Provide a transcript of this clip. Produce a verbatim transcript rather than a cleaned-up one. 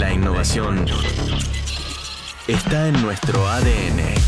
La innovación está en nuestro A D N.